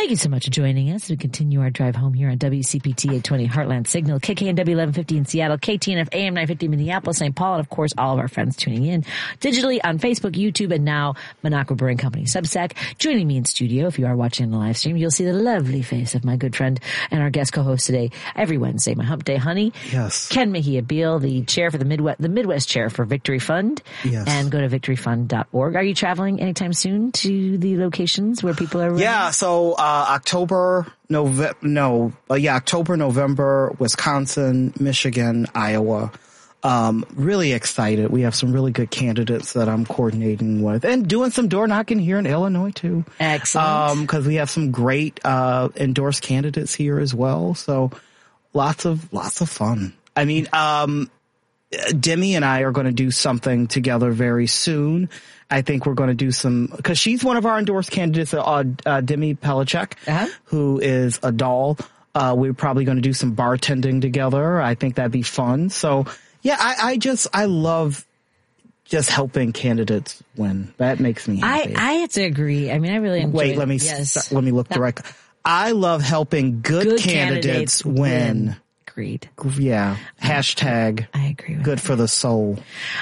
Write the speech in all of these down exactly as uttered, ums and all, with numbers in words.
Thank you so much for joining us as we continue our drive home here on W C P T eight twenty Heartland Signal, K K N W eleven fifty in Seattle, K T N F A M nine fifty Minneapolis, Saint Paul, and of course all of our friends tuning in digitally on Facebook, YouTube, and now Minocqua Brewing Company Substack. Joining me in studio, if you are watching on the live stream, you'll see the lovely face of my good friend and our guest co-host today, every Wednesday, my Hump Day honey. Yes. Ken Mejia Beal, the chair for the Midwest, the Midwest chair for Victory Fund. Yes. And go to victory fund dot org. Are you traveling anytime soon to the locations where people are running? Yeah. So, uh, October, November, no, uh, yeah, October, November, Wisconsin, Michigan, Iowa. Um, really excited. We have some really good candidates that I'm coordinating with and doing some door knocking here in Illinois too. Excellent. Um, cause we have some great, uh, endorsed candidates here as well. So lots of, lots of fun. I mean, um, Demi and I are going to do something together very soon. I think we're going to do some, cause she's one of our endorsed candidates, uh, uh Demi Pelacek, uh-huh. who is a doll. Uh, we're probably going to do some bartending together. I think that'd be fun. So yeah, I, I just, I love just helping candidates win. That makes me happy. I, I have to agree. I mean, I really enjoy Wait, it. let me, yes. st- let me look direct. I love helping good, good candidates, candidates win. win. Agreed. Yeah. Hashtag. I agree with good that. for the soul.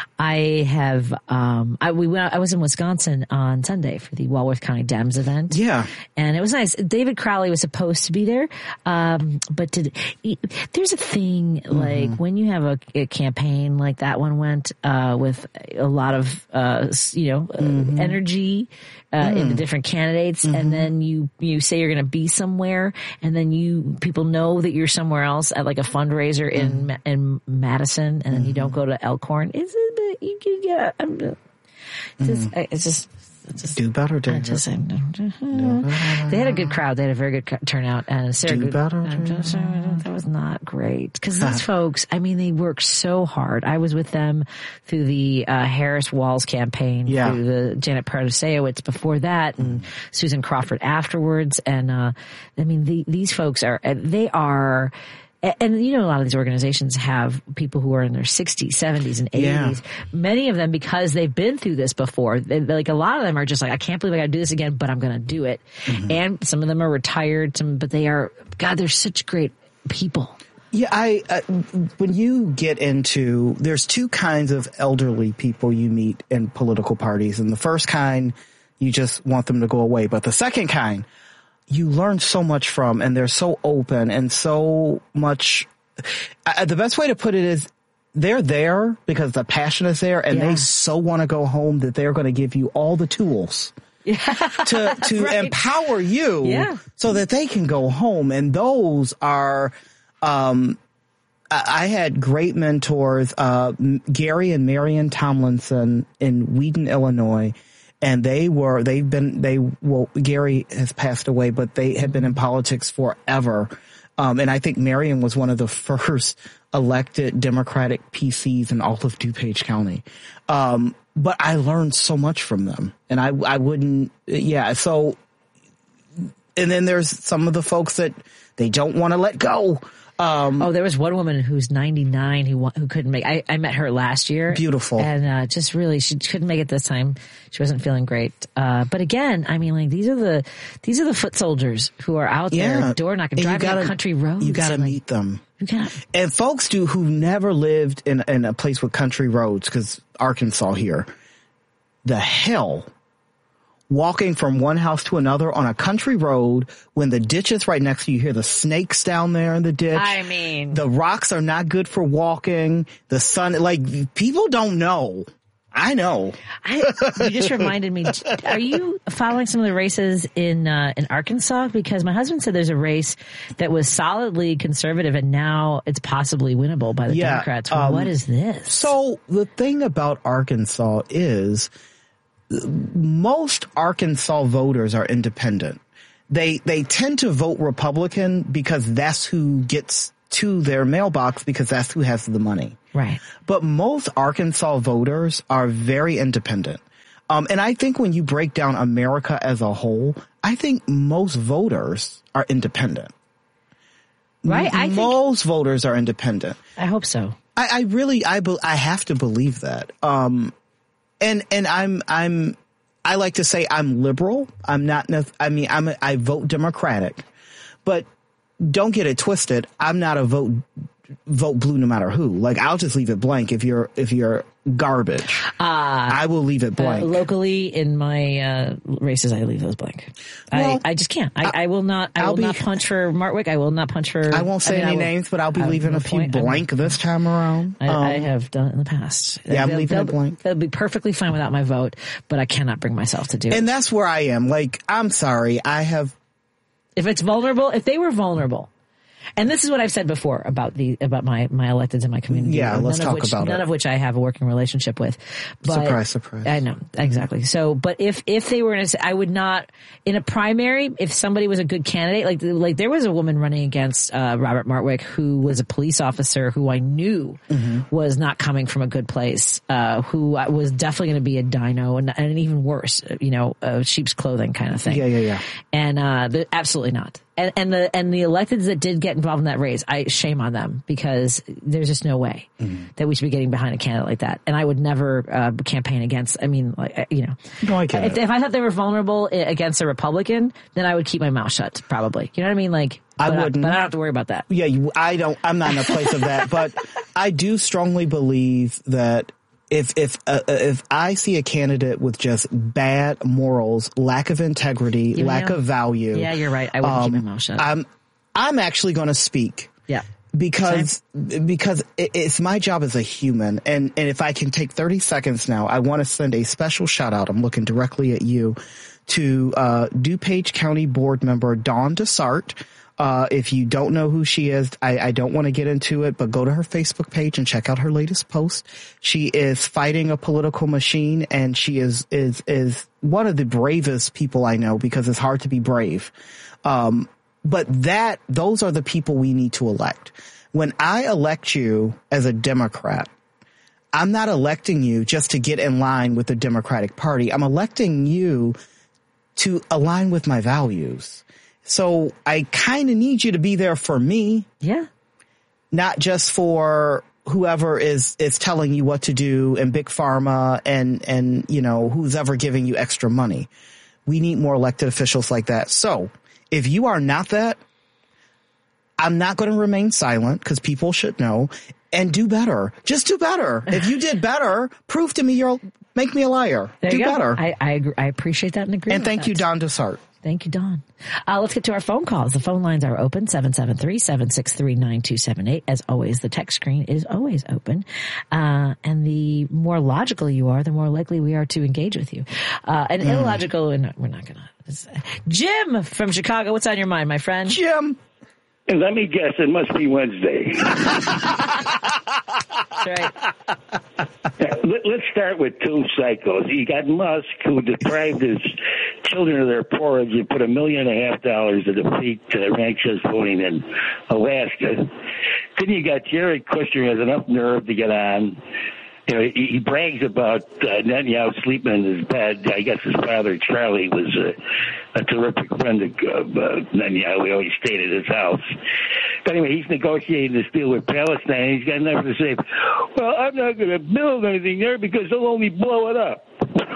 I have, um, I, we went, I was in Wisconsin on Sunday for the Walworth County Dems event. Yeah. And it was nice. David Crowley was supposed to be there. Um, but did, he, there's a thing like mm-hmm. when you have a, a campaign like that one went, uh, with a lot of, uh, you know, mm-hmm. energy, uh, mm. into different candidates. Mm-hmm. And then you, you say you're going to be somewhere and then you, people know that you're somewhere else at like a fundraiser in, mm. in Madison and then mm-hmm. you don't go to Elkhorn. Is it, you can get, I'm just, mm-hmm. it's just, it's just, do better, David. Just, uh, they had a good crowd. They had a very good turnout. And Sarah do good, better, just, that was not great. Because these folks, I mean, they work so hard. I was with them through the uh, Harris Walls campaign, yeah. through the Janet Protasiewicz before that, and mm. Susan Crawford afterwards. And uh, I mean, the, these folks are, they are. And, you know, a lot of these organizations have people who are in their sixties, seventies, and eighties. Yeah. Many of them, because they've been through this before, they, like a lot of them are just like, I can't believe I got to do this again, but I'm going to do it. Mm-hmm. And some of them are retired, some, but they are, God, they're such great people. Yeah, I, uh, when you get into, there's two kinds of elderly people you meet in political parties. And the first kind, you just want them to go away. But the second kind, you learn so much from, and they're so open and so much. Uh, the best way to put it is they're there because the passion is there, and yeah. they so want to go home that they're going to give you all the tools yeah. to to right. empower you yeah. so that they can go home. And those are, um, I had great mentors, uh, Gary and Marion Tomlinson in Wheaton, Illinois. And they were, they've been, they, well, Gary has passed away, but they had been in politics forever. Um, and I think Marion was one of the first elected Democratic P Cs in all of DuPage County. Um, but I learned so much from them. And I, I wouldn't, yeah, so, and then there's some of the folks that they don't want to let go. Um, oh, there was one woman who's ninety-nine who who couldn't make. I, I met her last year. Beautiful, and uh, just really, she couldn't make it this time. She wasn't feeling great. Uh, but again, I mean, like these are the these are the foot soldiers who are out yeah. there door knocking, driving gotta, up country roads. You got to like, meet them. You gotta, and folks do who never lived in in a place with country roads, because Arkansas here, the hell. Walking from one house to another on a country road when the ditch is right next to you, you hear the snakes down there in the ditch. I mean, the rocks are not good for walking. The sun, like people don't know. I know. I, you just reminded me. Are you following some of the races in uh, in Arkansas? Because my husband said there's a race that was solidly conservative and now it's possibly winnable by the yeah, Democrats. Um, what is this? So the thing about Arkansas is, most Arkansas voters are independent. They they tend to vote Republican because that's who gets to their mailbox, because that's who has the money. Right. But most Arkansas voters are very independent. Um, and I think when you break down America as a whole, I think most voters are independent. Right. M- I most think, voters are independent. I hope so. I, I really, I, be, I have to believe that. Um, And, and I'm, I'm, I like to say I'm liberal. I'm not, I mean, I'm a, I vote Democratic, but don't get it twisted. I'm not a vote vote blue no matter who. Like, I'll just leave it blank if you're if you're garbage. Uh, I will leave it blank. Uh, locally, in my uh, races, I leave those blank. Well, I, I just can't. I, I, I will not. I I'll will be, not punch for Martwick. I will not punch for. I won't say I mean, any will, names, but I'll be leaving a few point. blank I'm, this time around. I, um, I have done it in the past. Yeah, I'm they'll, leaving they'll, it blank. They'll be perfectly fine without my vote, but I cannot bring myself to do and it. And that's where I am. Like, I'm sorry. I have. If it's vulnerable, if they were vulnerable. And this is what I've said before about the about my, my electeds in my community. Yeah, let's talk which, about none it. None of which I have a working relationship with. But surprise, surprise. I know, exactly. So, but if if they were in a, I would not, in a primary, if somebody was a good candidate, like like there was a woman running against uh, Robert Martwick who was a police officer who I knew mm-hmm. was not coming from a good place, uh, who was definitely going to be a dino and, and even worse, you know, uh, sheep's clothing kind of thing. Yeah, yeah, yeah. And uh, the, absolutely not. And, and the and the electeds that did get involved in that race, I shame on them because there's just no way mm-hmm. that we should be getting behind a candidate like that. And I would never uh, campaign against. I mean, like you know, no, I get if, it. if I thought they were vulnerable against a Republican, then I would keep my mouth shut. Probably, you know what I mean? Like, I but wouldn't. I, but I don't have to worry about that. Yeah, you, I don't. I'm not in a place of that, but I do strongly believe that. If if uh, if I see a candidate with just bad morals, lack of integrity, you lack know, of value, yeah, you're right. I wouldn't um, keep my mouth shut. I'm I'm actually going to speak. Yeah, because Same. because it, it's my job as a human, and and if I can take thirty seconds now, I want to send a special shout out. I'm looking directly at you to uh, DuPage County Board member Dawn Desart. Uh, if you don't know who she is, I, I don't want to get into it, but go to her Facebook page and check out her latest post. She is fighting a political machine, and she is, is, is one of the bravest people I know because it's hard to be brave. Um, but that, those are the people we need to elect. When I elect you as a Democrat, I'm not electing you just to get in line with the Democratic Party. I'm electing you to align with my values. So I kind of need you to be there for me. Yeah. Not just for whoever is, is telling you what to do in Big Pharma and, and, you know, who's ever giving you extra money. We need more elected officials like that. So if you are not that, I'm not going to remain silent because people should know and do better. Just do better. If you did better, prove to me you're, make me a liar. There do you go. better. I, I, agree. I appreciate that and agree. And thank with you, that. Dawn Desart. Thank you, Dawn. Uh, let's get to our phone calls. The phone lines are open, seven seven three, seven six three, nine two seven eight. As always, the text screen is always open. Uh, and the more logical you are, the more likely we are to engage with you. Uh, and mm. illogical, we're not, we're not going to. Jim from Chicago, what's on your mind, my friend? Jim. And let me guess, it must be Wednesday. That's right. Let's start with two cycles. You got Musk, who deprived his children of their porridge and put a million and a half dollars to defeat uh, ranked choice voting in Alaska. Then you got Jared Kushner, who has enough nerve to get on. You know, he, he brags about uh, Netanyahu sleeping in his bed. I guess his father, Charlie, was a, a terrific friend of uh, Netanyahu. He always stayed at his house. But anyway, he's negotiating this deal with Palestine. He's got enough to say, well, I'm not going to build anything there because they'll only blow it up.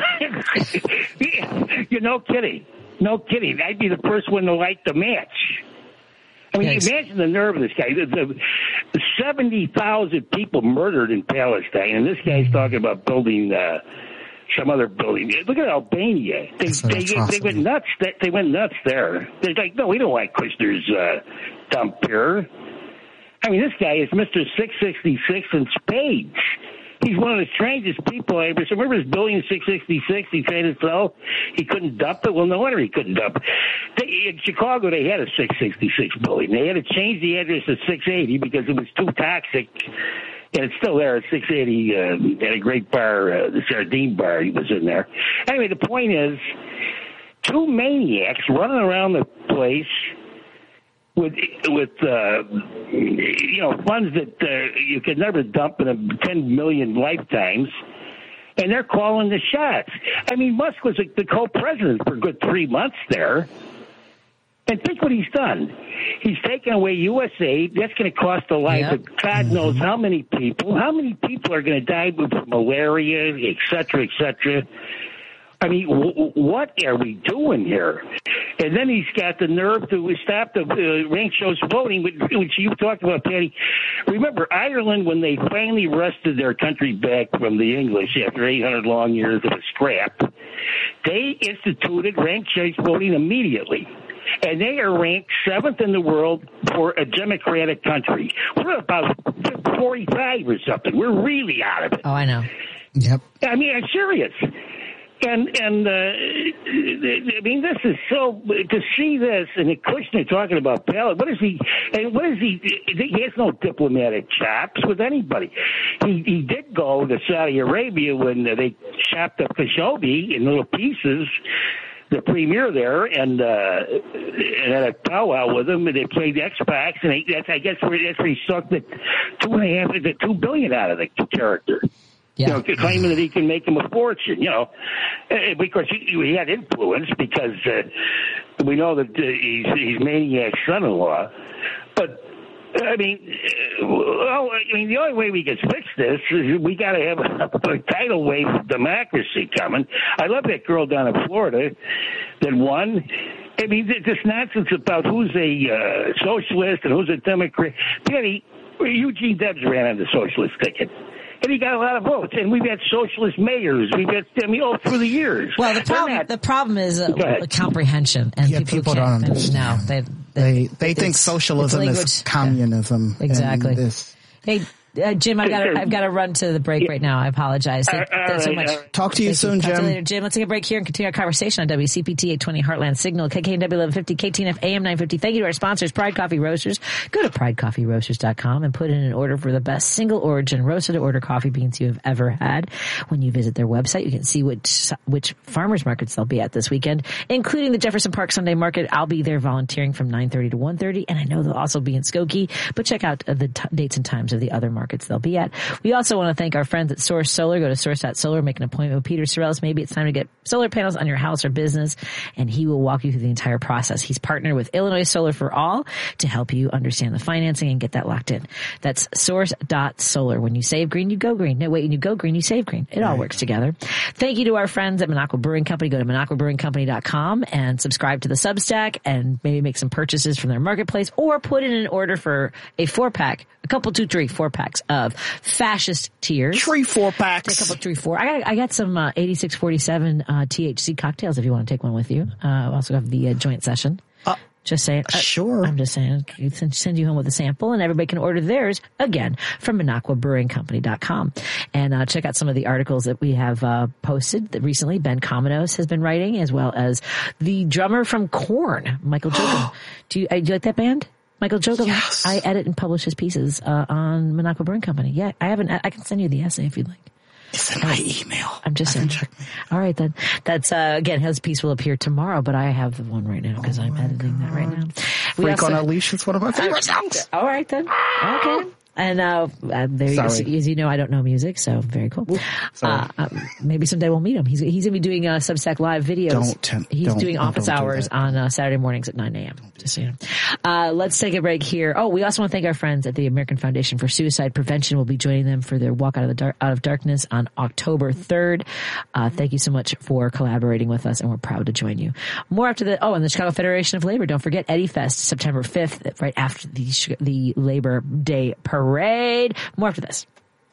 You're no kidding. No kidding. I'd be the first one to light the match. I mean, yes. Imagine the nerve of this guy. The, the, the seventy thousand people murdered in Palestine, and this guy's talking about building uh, some other building. Look at Albania. They, they, they went nuts. They, they went nuts there. They're like, no, we don't want Kushner's uh, dump here. I mean, this guy is Mister six sixty-six in spades. He's one of the strangest people I ever saw. Remember his building six sixty-six he tried to sell? He couldn't dump it? Well, no wonder he couldn't dump it. They, in Chicago, they had a six sixty-six building. They had to change the address to six eighty because it was too toxic. And it's still there at six eighty uh, at a great bar, uh, the Sardine Bar. He was in there. Anyway, the point is, two maniacs running around the place with with uh, you know funds that uh, you could never dump in a ten million lifetimes, and they're calling the shots. I mean, Musk was the co-president for a good three months there, and think what he's done. He's taken away U S A. That's going to cost the life yep. of God knows how many people. How many people are going to die with malaria, et cetera, et cetera. I mean, w- what are we doing here? And then he's got the nerve to stop the uh, rank shows voting, which, which you talked about, Patty. Remember, Ireland, when they finally wrested their country back from the English after eight hundred long years of a scrap, they instituted ranked choice voting immediately. And they are ranked seventh in the world for a democratic country. We're about forty-five or something. We're really out of it. Oh, I know. Yep. I mean, I'm serious. And, and uh, I mean, this is so, to see this, and Kushner talking about ballot, what is he, and what is he, he has no diplomatic chops with anybody. He, he did go to Saudi Arabia when they chopped up Khashoggi in little pieces, the premier there, and, uh, and had a powwow with him, and they played Xbox, and they, that's, I guess, where, that's where he sucked the two and a half, the two billion out of the character. Yeah. You know, claiming that he can make him a fortune, you know, because he, he had influence because uh, we know that uh, he's, he's Maniac's son-in-law. But, I mean, well, I mean, the only way we can fix this is we got to have a, a tidal wave of democracy coming. I love that girl down in Florida that won. I mean, this nonsense about who's a uh, socialist and who's a Democrat. Penny, Eugene Debs ran on the socialist ticket. And he got a lot of votes. And we've had socialist mayors. We've had, I mean, all through the years. Well, the problem, not, the problem is uh, comprehension. And yeah, people, people can't, don't understand. No, they, they, they, they think socialism is communism. Yeah, exactly. This. Hey, Uh, Jim, I've got to, I've got to run to the break right now. I apologize. Thank, uh, thanks so much. Uh, Talk to you Thank soon, you. Jim. Talk to you later, Jim. Let's take a break here and continue our conversation on W C P T eight twenty Heartland Signal, K K N W eleven fifty, K T N F A M nine fifty. Thank you to our sponsors, Pride Coffee Roasters. Go to pride coffee roasters dot com and put in an order for the best single origin roasted to order coffee beans you have ever had. When you visit their website, you can see which which farmers markets they'll be at this weekend, including the Jefferson Park Sunday Market. I'll be there volunteering from nine thirty to one thirty, and I know they'll also be in Skokie, but check out the t- dates and times of the other markets they'll be at. We also want to thank our friends at Source Solar. Go to source dot solar, make an appointment with Peter Sorrells. Maybe it's time to get solar panels on your house or business, and he will walk you through the entire process. He's partnered with Illinois Solar for All to help you understand the financing and get that locked in. That's source dot solar. When you save green, you go green. No, wait, when you go green, you save green. It all works together. Thank you to our friends at Minocqua Brewing Company. Go to minocqua brewing company dot com and subscribe to the Substack and maybe make some purchases from their marketplace, or put in an order for a four-pack, a couple, two, three, four packs of fascist tears. Three, four packs. Take a couple, three, four. I got, I got some uh, eighty-six forty-seven uh, T H C cocktails if you want to take one with you. Uh, I also have the uh, joint session. Uh, just saying. Uh, sure. I'm just saying. Send, send you home with a sample, and everybody can order theirs, again, from minocqua brewing company dot com. And uh, check out some of the articles that we have uh, posted that recently. Ben Cominos has been writing, as well as the drummer from Korn, Michael Jokum. do, you, uh, do you like that band? Michael Jokum, yes. I edit and publish his pieces uh, on Minocqua Brewing Company. Yeah, I haven't. I can send you the essay if you'd like. It's in my email. I'm just saying. Check me. All right, then. That's uh, again. His piece will appear tomorrow, but I have the one right now because oh I'm editing God. that right now. We Freak also, on a Leash is one of my favorite songs. All right, then. Okay. And uh, uh there, as, as you know, I don't know music, so very cool. Uh, uh, maybe someday we'll meet him. He's he's gonna be doing uh, Substack live videos. Don't tempt, he's don't, doing office don't hours do on uh, Saturday mornings at nine a.m. Just so you know. Uh, let's take a break here. Oh, we also want to thank our friends at the American Foundation for Suicide Prevention. We'll be joining them for their Walk Out of the Dark, Out of Darkness on October third. Uh, thank you so much for collaborating with us, and we're proud to join you. More after the oh, and the Chicago Federation of Labor. Don't forget Eddie Fest, September fifth, right after the the Labor Day Parade. More after this.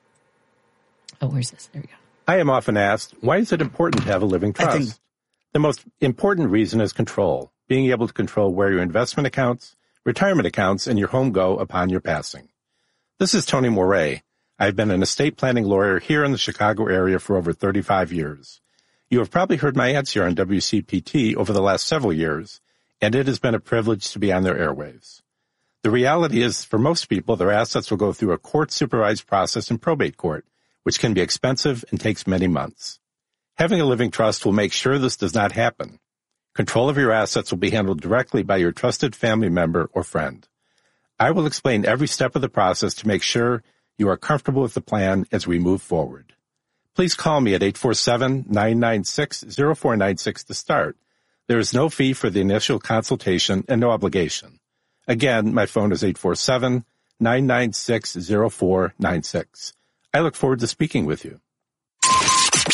Oh, where's this? There we go. I am often asked, why is it important to have a living trust? Think- the most important reason is control. Being able to control where your investment accounts, retirement accounts, and your home go upon your passing. This is Tony Moret. I've been an estate planning lawyer here in the Chicago area for over thirty-five years. You have probably heard my ads here on W C P T over the last several years, and it has been a privilege to be on their airwaves. The reality is, for most people, their assets will go through a court-supervised process in probate court, which can be expensive and takes many months. Having a living trust will make sure this does not happen. Control of your assets will be handled directly by your trusted family member or friend. I will explain every step of the process to make sure you are comfortable with the plan as we move forward. Please call me at eight four seven, nine nine six, zero four nine six to start. There is no fee for the initial consultation and no obligation. Again, my phone is eight four seven, nine nine six, zero four nine six. I look forward to speaking with you.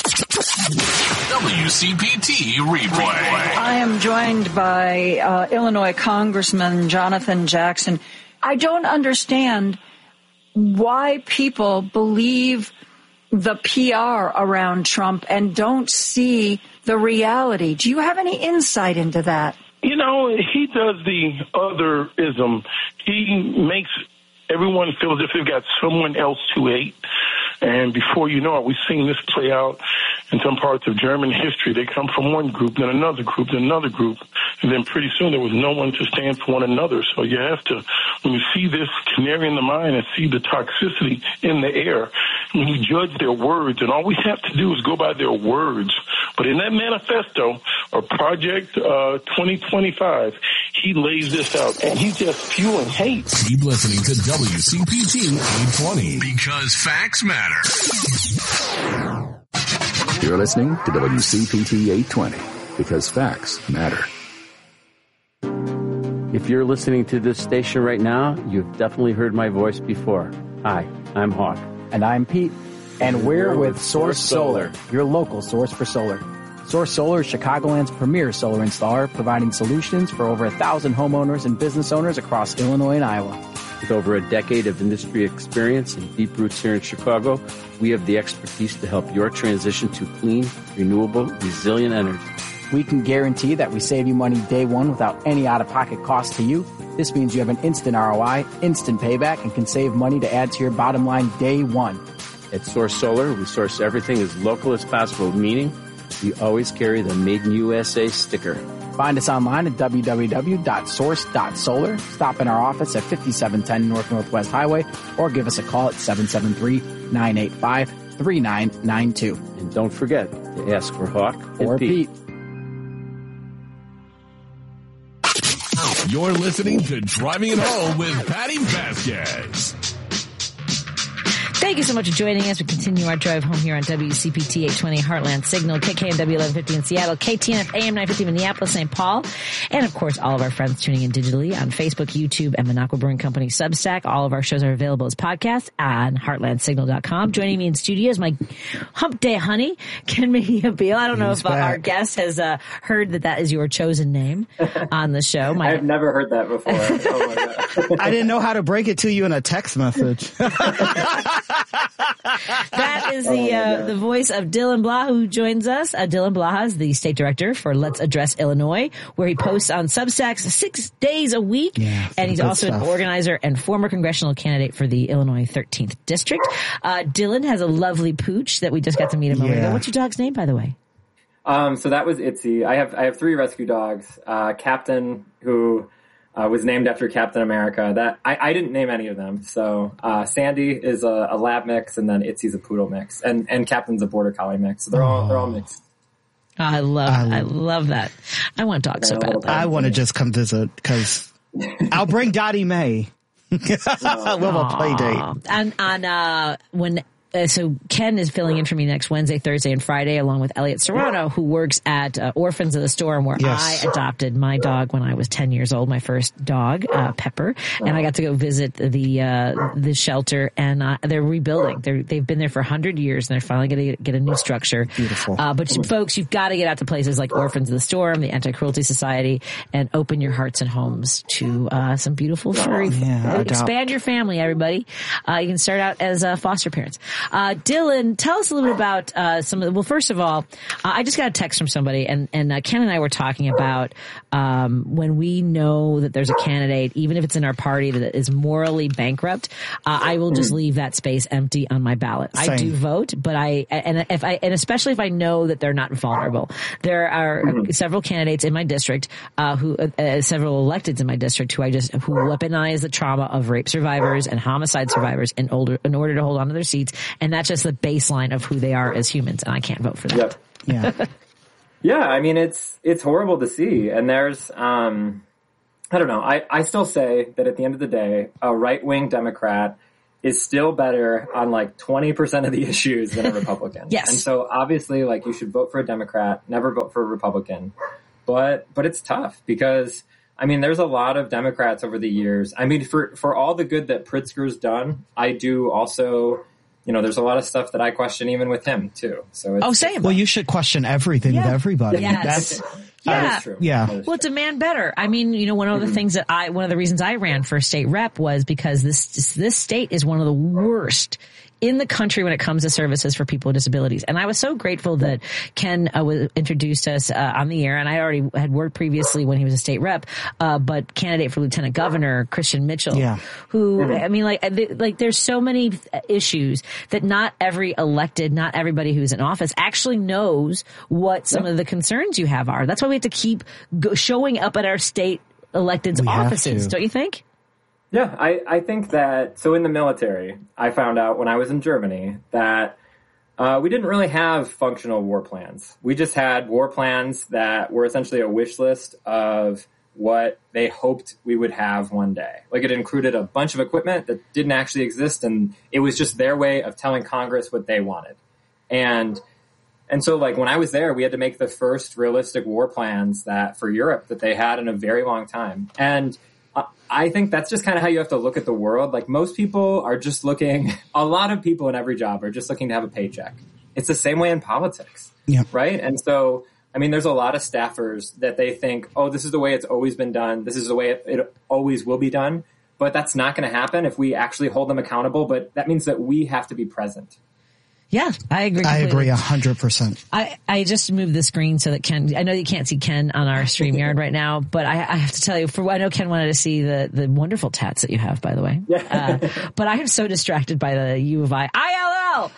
W C P T Replay. I am joined by uh, Illinois Congressman Jonathan Jackson. I don't understand why people believe the P R around Trump and don't see the reality. Do you have any insight into that? You know, he does the otherism. He makes everyone feel as if they've got someone else to hate. And before you know it, we've seen this play out in some parts of German history. They come from one group, then another group, then another group. And then pretty soon there was no one to stand for one another. So you have to, when you see this canary in the mine and see the toxicity in the air, when you judge their words, and all we have to do is go by their words. But in that manifesto, or Project uh, twenty twenty-five, he lays this out, and he's just fueling hate. Keep listening to W C P T eight twenty, because facts matter. You're listening to W C P T eight twenty, because facts matter. If you're listening to this station right now, you've definitely heard my voice before. Hi, I'm Hawk. And I'm Pete. And we're with Source Solar, your local source for solar. Source Solar is Chicagoland's premier solar installer, providing solutions for over a thousand homeowners and business owners across Illinois and Iowa. With over a decade of industry experience and deep roots here in Chicago, we have the expertise to help your transition to clean, renewable, resilient energy. We can guarantee that we save you money day one without any out-of-pocket cost to you. This means you have an instant R O I, instant payback, and can save money to add to your bottom line day one. At Source Solar, we source everything as local as possible, meaning we always carry the Made in U S A sticker. Find us online at w w w dot source dot solar. Stop in our office at fifty-seven ten North Northwest Highway, or give us a call at seven seven three, nine eight five, three nine nine two. And don't forget to ask for Hawk or Pete. Pete. You're listening to Driving It Home with Patty Vasquez. Thank you so much for joining us. We continue our drive home here on W C P T eight twenty Heartland Signal, K K N W eleven fifty in Seattle, K T N F A M nine fifty Minneapolis, Saint Paul, and of course all of our friends tuning in digitally on Facebook, YouTube, and Minocqua Brewing Company Substack. All of our shows are available as podcasts on heartland signal dot com. Joining me in studio is my hump day honey, Ken Mejia-Beal. I don't know He's if uh, our guest has uh, heard that that is your chosen name on the show. My I've never heard that before. Oh my God. I didn't know how to break it to you in a text message. That is the uh, the voice of Dylan Blaha, who joins us. Uh, Dylan Blaha is the state director for Let's Address Illinois, where he posts on Substack six days a week. Yeah, and he's also stuff. an organizer and former congressional candidate for the Illinois thirteenth District. Uh, Dylan has a lovely pooch that we just got to meet a moment yeah. ago. What's your dog's name, by the way? Um, so that was Itzy. I have I have three rescue dogs. Uh, Captain, who Uh, was named after Captain America. That I, I didn't name any of them. So uh, Sandy is a, a lab mix, and then Itzy's a poodle mix, and and Captain's a border collie mix. So they're all they're all mixed. Oh, I love I, I love that. I want dogs so badly. I want to just come visit because I'll bring Dottie Mae. We'll have a play date. And on uh, when. Uh, so Ken is filling in for me next Wednesday, Thursday, and Friday, along with Elliot Serrano, who works at uh, Orphans of the Storm, where yes. I adopted my dog when I was ten years old, my first dog, uh, Pepper, and I got to go visit the uh, the shelter, and uh, they're rebuilding. They're, they've been there for one hundred years, and they're finally going to get a new structure. Beautiful. Uh, but folks, you've got to get out to places like Orphans of the Storm, the Anti-Cruelty Society, and open your hearts and homes to uh, some beautiful furry. Yeah, expand your family, everybody. Uh, you can start out as uh, foster parents. Uh, Dylan, tell us a little bit about uh, some of the, well, first of all, uh, I just got a text from somebody, and, and uh, Ken and I were talking about um, when we know that there's a candidate, even if it's in our party, that is morally bankrupt, uh, I will just leave that space empty on my ballot. Same. I do vote, but I, and if I, and especially if I know that they're not vulnerable. There are mm-hmm. several candidates in my district, uh, who, uh, several electeds in my district who I just, who weaponize the trauma of rape survivors and homicide survivors in order, in order to hold on to their seats. And that's just the baseline of who they are as humans, and I can't vote for that. Yep. Yeah. Yeah, I mean, it's it's horrible to see. And there's, um, I don't know, I, I still say that at the end of the day, a right-wing Democrat is still better on like twenty percent of the issues than a Republican. Yes. And so obviously, like, you should vote for a Democrat, never vote for a Republican. But but it's tough because, I mean, there's a lot of Democrats over the years. I mean, for, for all the good that Pritzker's done, I do also you know, there's a lot of stuff that I question even with him too. So it's, oh, same. Well, you should question everything yeah. with everybody. Yes. That's yeah. That is true. Yeah. That is well, true. demand better. I mean, you know, one of the mm-hmm. things that I, one of the reasons I ran for state rep was because this, this state is one of the worst in the country when it comes to services for people with disabilities. And I was so grateful that Ken uh, was introduced us uh, on the air, and I already had worked previously when he was a state rep, uh, but candidate for lieutenant governor, Christian Mitchell, yeah. who, mm-hmm. I mean, like, like there's so many issues that not every elected, not everybody who's in office actually knows what some yeah. of the concerns you have are. That's why we have to keep go- showing up at our state electeds' we offices, don't you think? Yeah, I, I think that, so in the military, I found out when I was in Germany that uh, we didn't really have functional war plans. We just had war plans that were essentially a wish list of what they hoped we would have one day. Like, it included a bunch of equipment that didn't actually exist, and it was just their way of telling Congress what they wanted. And and so, like, when I was there, we had to make the first realistic war plans that for Europe that they had in a very long time. And I think that's just kind of how you have to look at the world. Like, most people are just looking, a lot of people in every job are just looking to have a paycheck. It's the same way in politics, yeah. right? And so, I mean, there's a lot of staffers that they think, oh, this is the way it's always been done. This is the way it, it always will be done. But that's not going to happen if we actually hold them accountable. But that means that we have to be present. Yeah, I agree. Completely. I agree a hundred percent. I, I just moved the screen so that Ken, I know you can't see Ken on our StreamYard right now, but I, I have to tell you, for I know Ken wanted to see the, the wonderful tats that you have, by the way. Yeah. Uh, but I am so distracted by the U of I. I L L!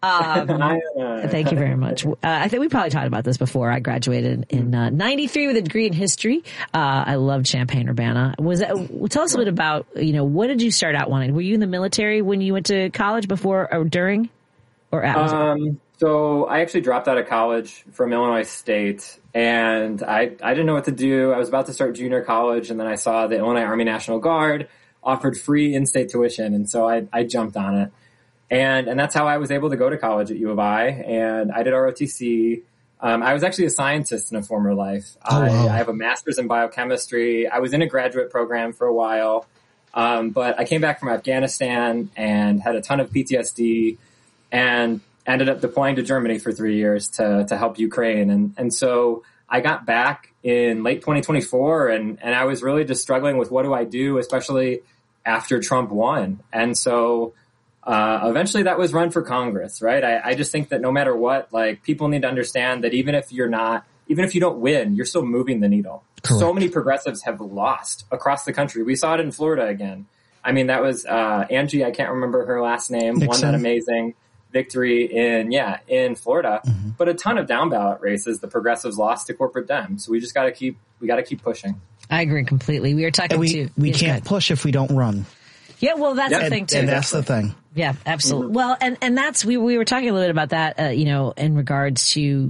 Um, thank you very much. Uh, I think we probably talked about this before. I graduated in uh, ninety-three with a degree in history. Uh, I loved Champaign-Urbana. Was that, tell us a bit about, you know, what did you start out wanting? Were you in the military when you went to college, before or during? Or um, so I actually dropped out of college from Illinois State, and I, I didn't know what to do. I was about to start junior college, and then I saw the Illinois Army National Guard offered free in-state tuition, and so I, I jumped on it. And and that's how I was able to go to college at U of I, and I did R O T C. Um, I was actually a scientist in a former life. Oh, wow. I, I have a master's in biochemistry. I was in a graduate program for a while, um, but I came back from Afghanistan and had a ton of P T S D, and ended up deploying to Germany for three years to, to help Ukraine. And, and so I got back in late twenty twenty-four, and, and I was really just struggling with what do I do, especially after Trump won. And so uh, eventually that was run for Congress, right? I, I just think that no matter what, like, people need to understand that even if you're not, even if you don't win, you're still moving the needle. Correct. So many progressives have lost across the country. We saw it in Florida again. I mean, that was uh, Angie, I can't remember her last name, Nixon. won that amazing victory in, yeah, in Florida, mm-hmm. but a ton of down ballot races, the progressives lost to corporate Dems. So we just got to keep, we got to keep pushing. I agree completely. We were talking and we, to, we yes, can't push if we don't run. Yeah. Well, that's yep. the thing and, too. And that's the thing. Yeah, absolutely. Mm-hmm. Well, and, and that's, we, we were talking a little bit about that, uh, you know, in regards to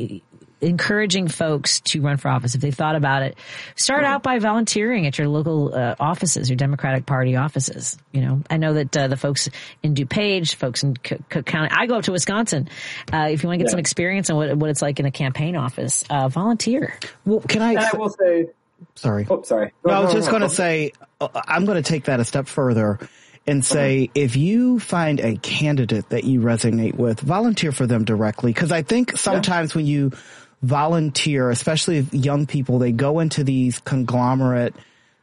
encouraging folks to run for office. If they thought about it, start out by volunteering at your local uh, offices, your Democratic Party offices. You know, I know that uh, the folks in DuPage, folks in Cook, Cook County, I go up to Wisconsin. Uh, if you want to get yeah. some experience on what, what it's like in a campaign office, uh, volunteer. Well, can I? And I will say, sorry. Oh, sorry. No, no, I was no, just no, going to say, uh, I'm going to take that a step further and say, uh-huh. if you find a candidate that you resonate with, volunteer for them directly. Because I think sometimes yeah. when you volunteer, especially young people, they go into these conglomerate,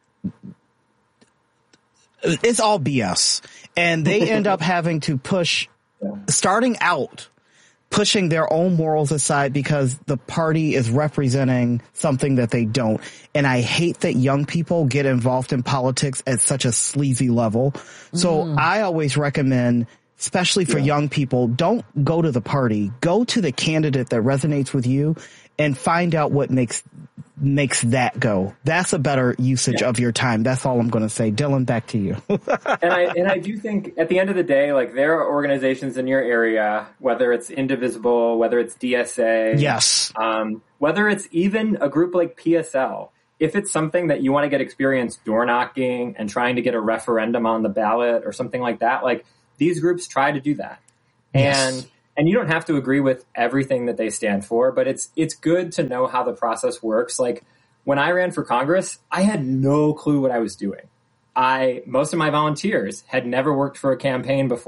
it's all B S, and they end up having to push, yeah. starting out, pushing their own morals aside because the party is representing something that they don't. And I hate that young people get involved in politics at such a sleazy level. So mm. I always recommend, especially for yeah. young people, don't go to the party. Go to the candidate that resonates with you and find out what makes makes that go. That's a better usage yeah. of your time. That's all I'm going to say. Dylan, back to you. and I and I do think at the end of the day, like, there are organizations in your area, whether it's Indivisible, whether it's D S A, yes, um, whether it's even a group like P S L. If it's something that you want to get experience door knocking and trying to get a referendum on the ballot or something like that, like, these groups try to do that. Yes. And and you don't have to agree with everything that they stand for, but it's it's good to know how the process works. Like, when I ran for Congress, I had no clue what I was doing. I most of my volunteers had never worked for a campaign before,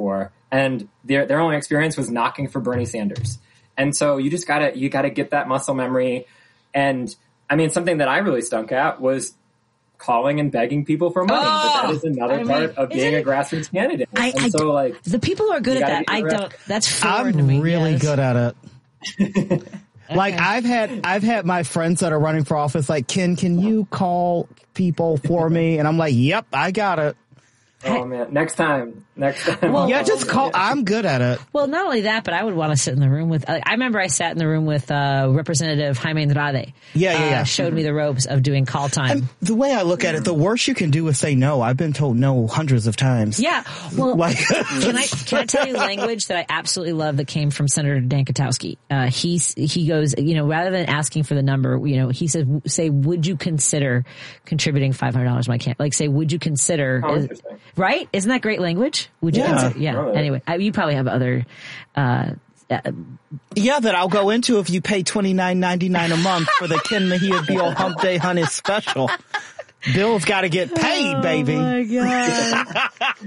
and their their only experience was knocking for Bernie Sanders. And so you just gotta you gotta get that muscle memory. And I mean, something that I really stunk at was calling and begging people for money. Oh, but that is another I part mean, of being it, a grassroots candidate. I, and I, so, like, the people who are good at that, I don't. That's foreign I'm to me. really yes. good at it. Like okay. I've had, I've had my friends that are running for office. Like, Ken, can you call people for me? And I'm like, yep, I got it. Oh man! Next time, next time. Well, yeah, just call. I'm good at it. Well, not only that, but I would want to sit in the room with. I remember I sat in the room with uh, Representative Jaime Andrade. Yeah, yeah, yeah. Uh, showed me the ropes of doing call time. And the way I look at it, the worst you can do is say no. I've been told no hundreds of times. Yeah. Well, like, can I can I tell you language that I absolutely love that came from Senator Dan Katowski? Uh, he he goes, you know, rather than asking for the number, you know, he said, say, would you consider contributing five hundred dollars? My camp, like, say, would you consider? Oh, is, right? Isn't that great language? Would you? Yeah. Consider, yeah. Right. Anyway, I, you probably have other. Uh, uh, yeah, that I'll go into if you pay twenty nine ninety nine a month for the Ken Mejia Beal Hump Day Honey special. Bill's got to get paid, oh baby. My God.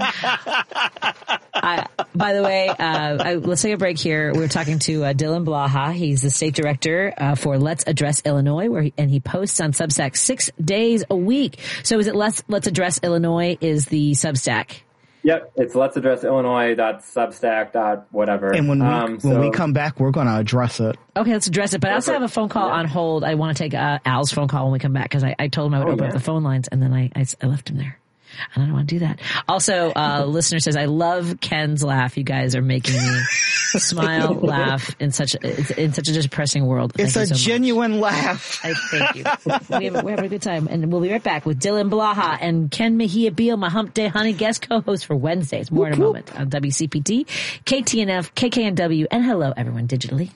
I, by the way, uh, I, let's take a break here. We're talking to uh, Dylan Blaha. He's the state director uh, for Let's Address Illinois, where he, and he posts on Substack six days a week. So is it Let's Let's Address Illinois is the Substack? Yep, it's let's address Illinois dot substack dot whatever. And when we um, when so, we come back, we're going to address it. Okay, let's address it. But I also have a phone call yeah. on hold. I want to take uh, Al's phone call when we come back because I, I told him I would oh, open yeah. up the phone lines, and then I, I, I left him there. And I don't want to do that. Also, uh, listener says, I love Ken's laugh. You guys are making me smile, laugh in such a, in such a depressing world. It's thank a so genuine laugh. I, thank you. we have, we're having a good time. And we'll be right back with Dylan Blaha and Ken Mejia Beal, my Hump Day Honey guest co-host for Wednesdays. More in a moment on W C P T, K T N F, K K N W, and hello everyone digitally.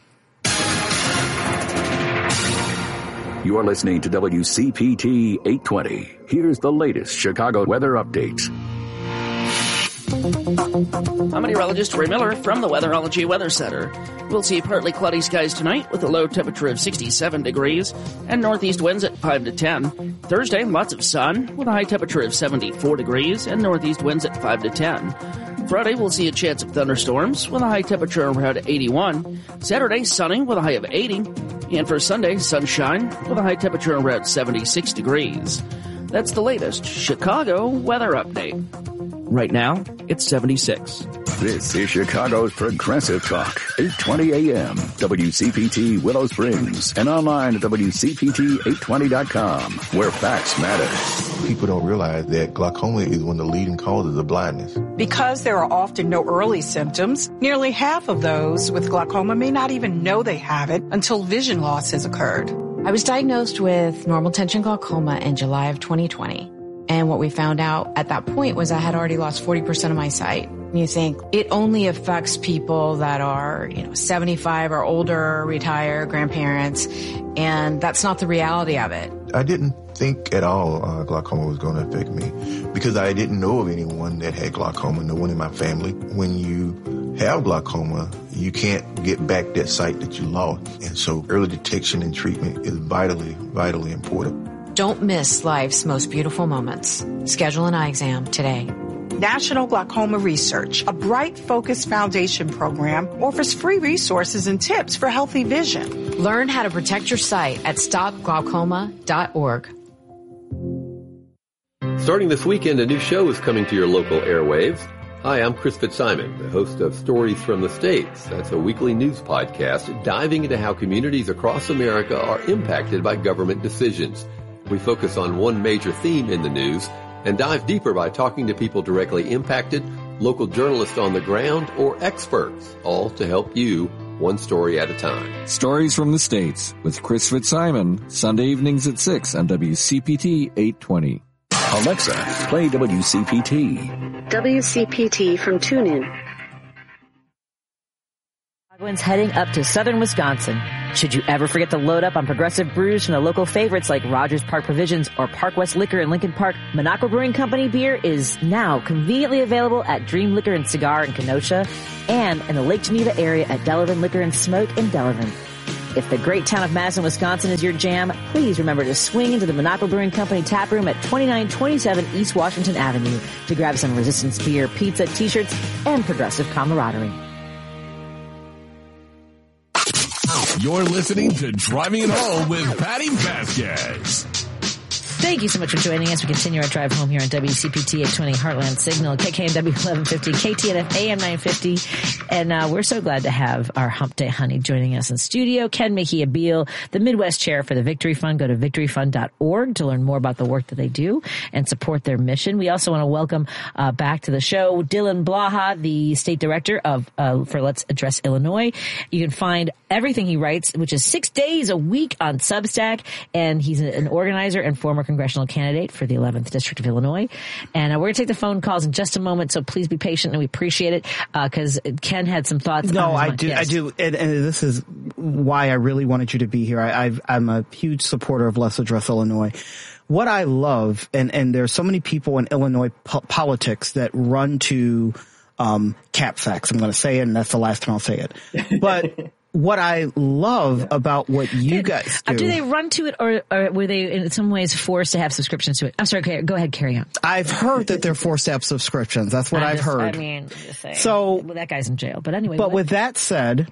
You are listening to W C P T eight twenty. Here's the latest Chicago weather updates. I'm meteorologist Ray Miller from the Weatherology Weather Center. We'll see partly cloudy skies tonight with a low temperature of sixty-seven degrees and northeast winds at five to ten. Thursday, lots of sun with a high temperature of seventy-four degrees and northeast winds at five to ten. Friday, we'll see a chance of thunderstorms with a high temperature around eighty-one. Saturday, sunny with a high of eighty. And for Sunday, sunshine with a high temperature around seventy-six degrees. That's the latest Chicago weather update. Right now, it's seventy-six. This is Chicago's Progressive Talk, eight twenty a m, W C P T Willow Springs, and online at W C P T eight twenty dot com, where facts matter. People don't realize that glaucoma is one of the leading causes of blindness. Because there are often no early symptoms, nearly half of those with glaucoma may not even know they have it until vision loss has occurred. I was diagnosed with normal tension glaucoma in July of twenty twenty. And what we found out at that point was I had already lost forty percent of my sight. You think it only affects people that are, you know, seventy-five or older, retired, grandparents, and that's not the reality of it. I didn't think at all uh, glaucoma was going to affect me because I didn't know of anyone that had glaucoma, no one in my family. When you have glaucoma, you can't get back that sight that you lost. And so early detection and treatment is vitally, vitally important. Don't miss life's most beautiful moments. Schedule an eye exam today. National Glaucoma Research, a Bright Focus Foundation program, offers free resources and tips for healthy vision. Learn how to protect your sight at stop glaucoma dot org. Starting this weekend, a new show is coming to your local airwaves. Hi, I'm Chris Fitzsimon, the host of Stories from the States. That's a weekly news podcast diving into how communities across America are impacted by government decisions. We focus on one major theme in the news and dive deeper by talking to people directly impacted, local journalists on the ground, or experts, all to help you one story at a time. Stories from the States with Chris Fitzsimon, Sunday evenings at six on W C P T eight twenty. Alexa, play W C P T. W C P T from TuneIn. Chicagoans heading up to southern Wisconsin. Should you ever forget to load up on Progressive brews from the local favorites like Rogers Park Provisions or Park West Liquor in Lincoln Park, Monaco Brewing Company beer is now conveniently available at Dream Liquor and Cigar in Kenosha and in the Lake Geneva area at Delavan Liquor and Smoke in Delavan. If the great town of Madison, Wisconsin is your jam, please remember to swing into the Monaco Brewing Company tap room at twenty-nine twenty-seven East Washington Avenue to grab some Resistance beer, pizza, t-shirts, and progressive camaraderie. You're listening to Driving It Home with Patty Vasquez. Thank you so much for joining us. We continue our drive home here on W C P T eight twenty Heartland Signal, K K N W eleven fifty, K T N F A M nine fifty. And uh, we're so glad to have our Hump Day Honey joining us in studio. Ken Mejia Beal, the Midwest Chair for the Victory Fund. Go to victory fund dot org to learn more about the work that they do and support their mission. We also want to welcome uh, back to the show Dylan Blaha, the State Director of uh, for Let's Address Illinois. You can find everything he writes, which is six days a week on Substack. And he's an organizer and former congressional candidate for the eleventh District of Illinois. And uh, we're going to take the phone calls in just a moment, so please be patient, and we appreciate it, because uh, Ken had some thoughts. No, on I mind. do. Yes. I do. And, and this is why I really wanted you to be here. I, I've, I'm a huge supporter of Let's Address Illinois. What I love, and, and there's so many people in Illinois po- politics that run to um, CapFacts. I'm going to say it, and that's the last time I'll say it. But what I love about what you guys do. Uh, do they run to it, or, or were they in some ways forced to have subscriptions to it? I'm sorry, okay, go ahead, carry on. I've heard that they're forced to have subscriptions. That's what I'm I've just, heard. I mean, just saying. So, well, that guy's in jail. But anyway. But what? with that said,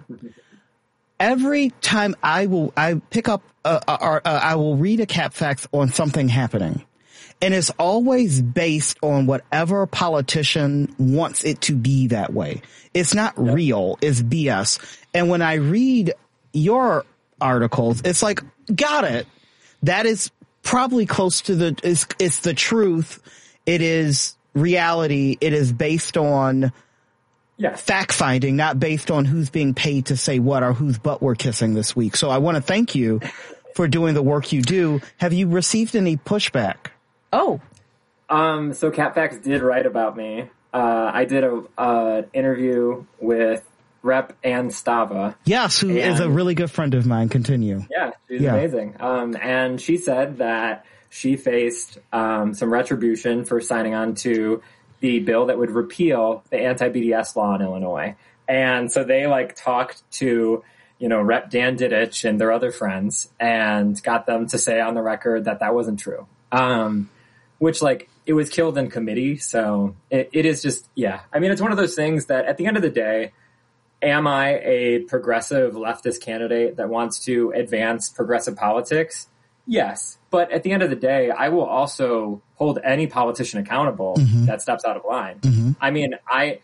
every time I will, I pick up, uh, uh, uh, I will read a CapFacts on something happening. And it's always based on whatever politician wants it to be that way. It's not yep. real. It's B S. And when I read your articles, it's like, got it. That is probably close to the, it's, it's the truth. It is reality. It is based on yes. fact finding, not based on who's being paid to say what or whose butt we're kissing this week. So I want to thank you for doing the work you do. Have you received any pushback? Oh, um, so CapFacts did write about me. Uh, I did a, uh, interview with Rep Ann Stava. Yes, who and, is a really good friend of mine. Continue. Yeah, she's yeah. amazing. Um, and she said that she faced, um, some retribution for signing on to the bill that would repeal the anti-B D S law in Illinois. And so they like talked to, you know, Rep Dan Didich and their other friends and got them to say on the record that that wasn't true. Um, which like it was killed in committee. So it, it is just, yeah. I mean, it's one of those things that at the end of the day, am I a progressive leftist candidate that wants to advance progressive politics? Yes. But at the end of the day, I will also hold any politician accountable mm-hmm. that steps out of line. Mm-hmm. I mean, I,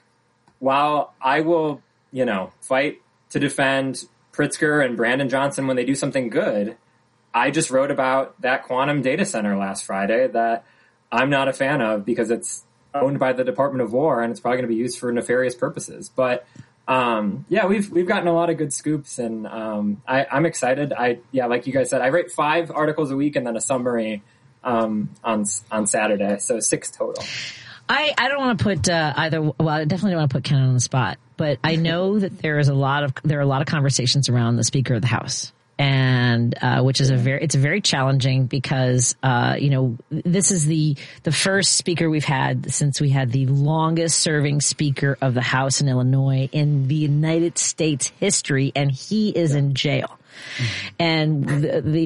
while I will, you know, fight to defend Pritzker and Brandon Johnson when they do something good, I just wrote about that quantum data center last Friday that I'm not a fan of because it's owned by the Department of War and it's probably going to be used for nefarious purposes. But um, yeah, we've we've gotten a lot of good scoops, and um, I, I'm excited. I yeah, like you guys said, I write five articles a week and then a summary um, on on Saturday, so six total. I, I don't want to put uh, either. Well, I definitely don't want to put Ken on the spot, but I know that there is a lot of there are a lot of conversations around the Speaker of the House. And, uh, which is a very, it's very challenging because, uh, you know, this is the, the first speaker we've had since we had the longest serving Speaker of the House in Illinois in the United States history. And he is in jail. Mm-hmm. And the, the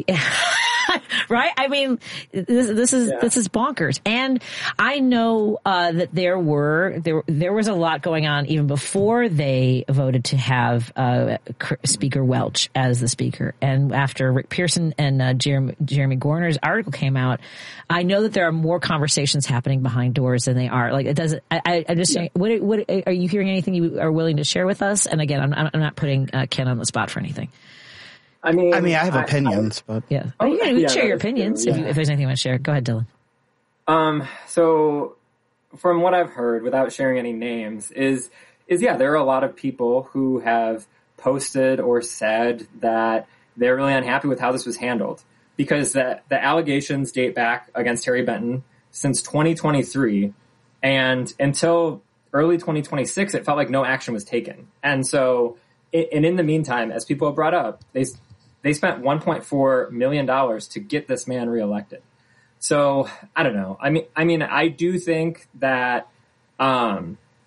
right? I mean, this, this is, yeah. this is bonkers. And I know, uh, that there were, there, there was a lot going on even before they voted to have, uh, Speaker Welch as the speaker. And after Rick Pearson and, uh, Jeremy, Jeremy Gorner's article came out, I know that there are more conversations happening behind doors than they are. Like, it doesn't, I, I, I just, yeah. what, what, are you hearing anything you are willing to share with us? And again, I'm, I'm not putting, uh, Ken on the spot for anything. I mean, I mean, I have I, opinions, I, but yeah, oh, you can yeah, share your opinions true, if, yeah. you, if there's anything you want to share. Go ahead, Dylan. Um, so from what I've heard, without sharing any names, is is yeah, there are a lot of people who have posted or said that they're really unhappy with how this was handled because the the allegations date back against Harry Benton since twenty twenty-three, and until early twenty twenty-six, it felt like no action was taken, and so. And in the meantime, as people have brought up, they they spent one point four million dollars to get this man reelected. So I don't know. I mean, I mean, I do think that, um,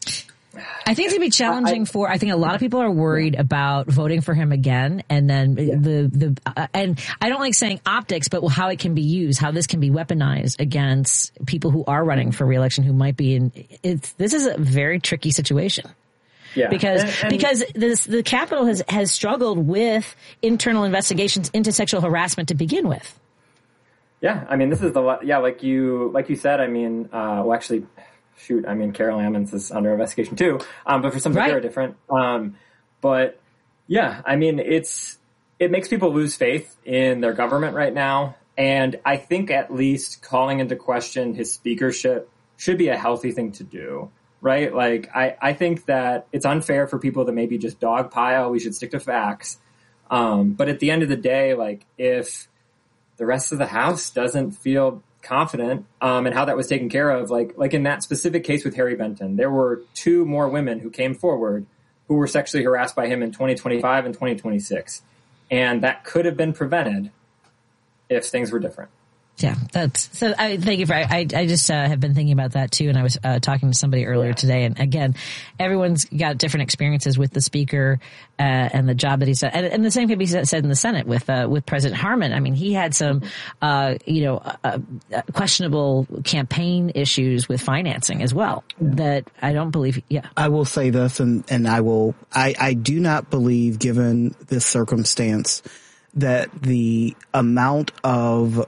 I think it's going to be challenging I, for, I think a lot of people are worried yeah. about voting for him again. And then yeah. the, the, uh, and I don't like saying optics, but how it can be used, how this can be weaponized against people who are running for reelection who might be in, it's, this is a very tricky situation. Yeah. Because, and, and, because this, the Capitol has, has struggled with internal investigations into sexual harassment to begin with. Yeah. I mean, this is the, yeah, like you, like you said, I mean, uh, well, actually, shoot, I mean, Carol Ammons is under investigation too, um, but for something right. very different. Um, but yeah, I mean, it's, it makes people lose faith in their government right now. And I think at least calling into question his speakership should be a healthy thing to do, right? Like, I, I think that it's unfair for people to maybe just dogpile. We should stick to facts. Um, but at the end of the day, like, if the rest of the House doesn't feel confident um, in how that was taken care of. Like, like in that specific case with Harry Benton, there were two more women who came forward who were sexually harassed by him in twenty twenty-five and twenty twenty-six. And that could have been prevented if things were different. Yeah, that's so. I thank you for. I I just uh, have been thinking about that too, and I was uh, talking to somebody earlier yeah. today. And again, everyone's got different experiences with the speaker uh, and the job that he's done. And, and the same could be said in the Senate with uh, with President Harman. I mean, he had some, uh, you know, uh, uh, questionable campaign issues with financing as well. Yeah. That I don't believe. Yeah, I will say this, and and I will. I I do not believe, given this circumstance, that the amount of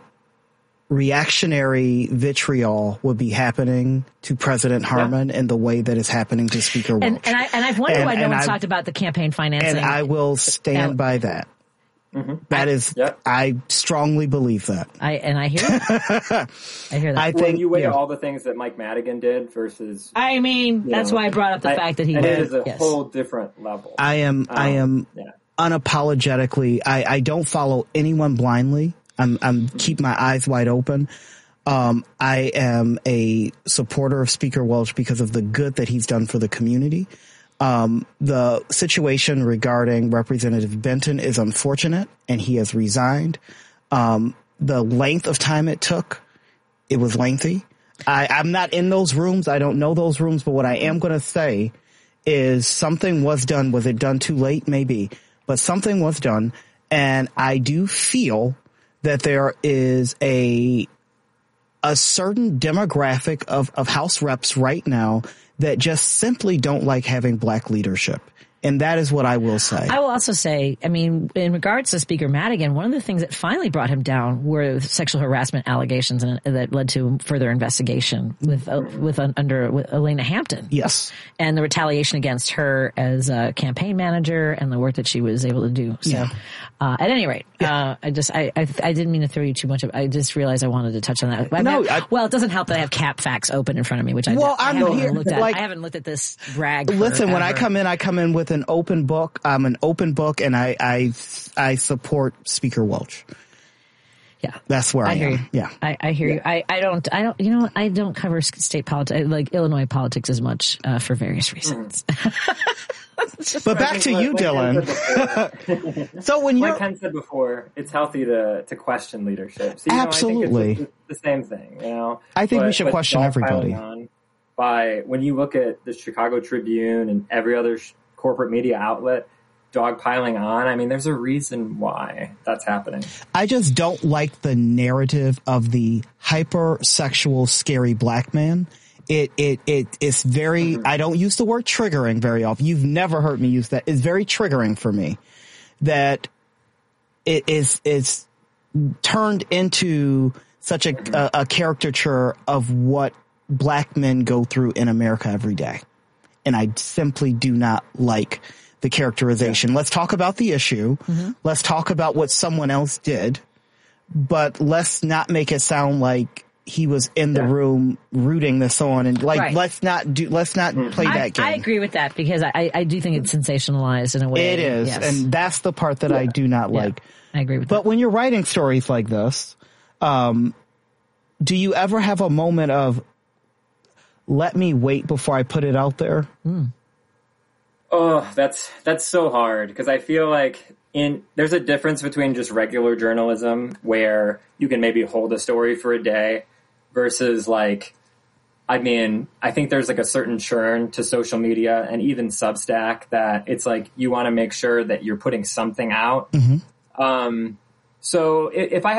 reactionary vitriol would be happening to President Harman yeah. in the way that is happening to Speaker Welch. And, and, I, and I've wondered and, why no one's I, talked about the campaign financing. And I will stand by that. Mm-hmm. That is, yep. I strongly believe that. I and I hear that. I hear that. I think when you weigh yeah. all the things that Mike Madigan did versus, I mean, that's know, why I brought up the I, fact that he and did. It is a yes. whole different level. I am, um, I am yeah. unapologetically. I, I don't follow anyone blindly. I'm, I'm keep my eyes wide open. Um, I am a supporter of Speaker Welch because of the good that he's done for the community. Um, the situation regarding Representative Benton is unfortunate, and he has resigned. Um, the length of time it took, it was lengthy. I, I'm not in those rooms. I don't know those rooms, but what I am going to say is something was done. Was it done too late? Maybe, but something was done. And I do feel that there is a a certain demographic of, of House reps right now that just simply don't like having black leadership. And that is what I will say. I will also say, I mean, in regards to Speaker Madigan, one of the things that finally brought him down were sexual harassment allegations, and that led to further investigation with uh, with uh, under with Elena Hampton. Yes, and the retaliation against her as a campaign manager and the work that she was able to do. So, yeah. uh, at any rate, yeah. uh, I just I, I I didn't mean to throw you too much. Of, I just realized I wanted to touch on that. I no, have, I, well, it doesn't help that I have Cap Facts open in front of me, which I, well, I haven't here, looked at. Like, I haven't looked at this rag. Listen, forever. when I come in, I come in with an open book. I'm an open book, and I I, I support Speaker Welch. Yeah, that's where I, I hear am. You. Yeah, I, I hear yeah. you. I, I don't. I don't. You know, I don't cover state politics, like Illinois politics, as much uh, for various reasons. Mm. But back to you, Dylan. So when you're, like Ken said before, it's healthy to to question leadership. So, you absolutely, know, I think it's the, the same thing. You know, I think but, we should question everybody. By when you look at the Chicago Tribune and every other sh- corporate media outlet dogpiling on, I mean, there's a reason why that's happening. I just don't like the narrative of the hypersexual, scary black man. It, it, it, it's very, mm-hmm. I don't use the word triggering very often. You've never heard me use that. It's very triggering for me that it is, it's turned into such a, mm-hmm. a, a caricature of what black men go through in America every day. And I simply do not like the characterization. Yeah. Let's talk about the issue. Mm-hmm. Let's talk about what someone else did, but let's not make it sound like he was in the yeah. room rooting this on, and like, right. let's not do, let's not play I, that game. I agree with that because I, I do think it's sensationalized in a way. It is. Yes. And that's the part that yeah. I do not yeah. like. I agree with but that. But when you're writing stories like this, um, do you ever have a moment of, let me wait before I put it out there? Mm. Oh, that's, that's so hard because I feel like in, there's a difference between just regular journalism where you can maybe hold a story for a day versus like, I mean, I think there's like a certain churn to social media and even Substack that it's like you want to make sure that you're putting something out. Mm-hmm. Um, so if I